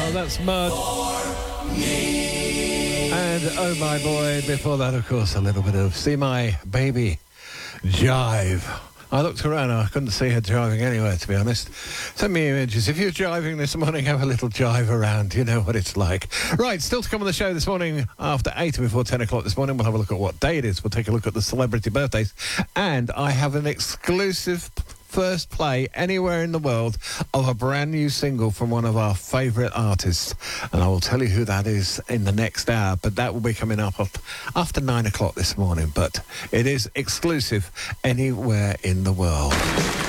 That's Mud. And Oh My Boy. Before that, of course, a little bit of See My Baby Jive. I looked around and I couldn't see her driving anywhere, to be honest. Send me images. If you're driving this morning, have a little jive around. You know what it's like. Right, still to come on the show this morning after 8 and before 10 o'clock this morning. We'll have a look at what day it is. We'll take a look at the celebrity birthdays. And I have an exclusive first play anywhere in the world of a brand new single from one of our favourite artists. And I will tell you who that is in the next hour, but that will be coming up after 9 o'clock this morning. But it is exclusive anywhere in the world.